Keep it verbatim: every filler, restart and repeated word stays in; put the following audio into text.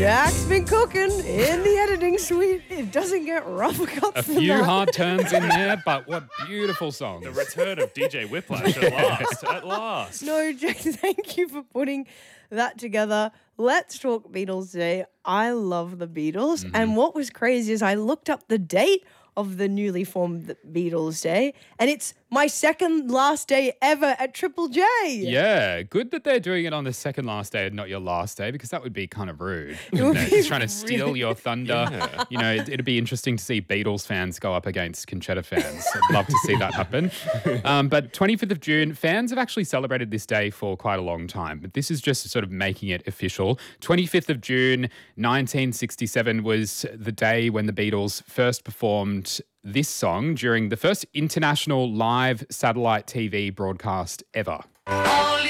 Jack's been cooking in the editing suite. It doesn't get rougher cuts A than few that. hard turns in there, but what beautiful songs. The return of D J Whiplash at last. At last. No, Jack, thank you for putting that together. Let's talk Beatles today. I love the Beatles. Mm-hmm. And what was crazy is I looked up the date of the newly formed Beatles Day, and it's my second last day ever at Triple J. Yeah, good that they're doing it on the second last day and not your last day, because that would be kind of rude. would wouldn't it? be Just trying to steal really- your thunder. Yeah. You know, it, it'd be interesting to see Beatles fans go up against Conchetta fans. I'd love to see that happen. Um, but twenty-fifth of June, fans have actually celebrated this day for quite a long time, but this is just sort of making it official. twenty-fifth of June, nineteen sixty-seven was the day when the Beatles first performed this song during the first international live satellite T V broadcast ever. All you